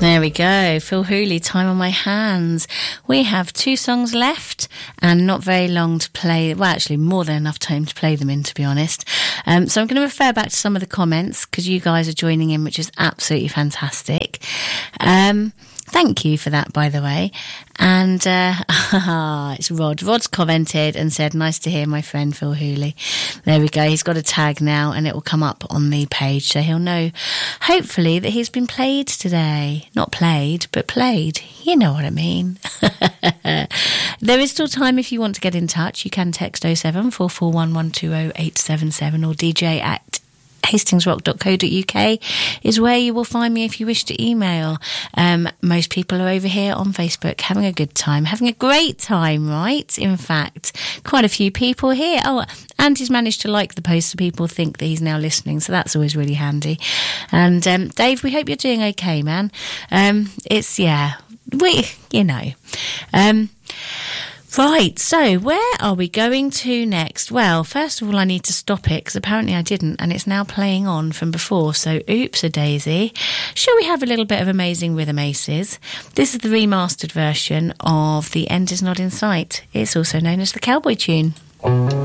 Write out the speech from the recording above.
There we go. Phil Hooley, Time on My Hands. We have 2 songs left and not very long to play. Well, actually, more than enough time to play them in, to be honest. So I'm going to refer back to some of the comments because you guys are joining in, which is absolutely fantastic. Thank you for that, by the way. And it's Rod. Rod's commented and said, nice to hear my friend Phil Hooley. There we go. He's got a tag now and it will come up on the page. So he'll know, hopefully, that he's been played today. Not played, but played. You know what I mean. There is still time if you want to get in touch. You can text 07441 120 877 or dj@hastingsrock.co.uk is where you will find me if you wish to email. Most people are over here on Facebook having a good time, having a great time, right? In fact, quite a few people here. Oh, and he's managed to like the post so people think that he's now listening, so that's always really handy. And Dave, we hope you're doing okay, man. Right, so where are we going to next? Well, first of all, I need to stop it because apparently I didn't, and it's now playing on from before, so oops-a-daisy. Shall we have a little bit of Amazing Rhythm Aces? This is the remastered version of The End Is Not in Sight. It's also known as the Cowboy Tune.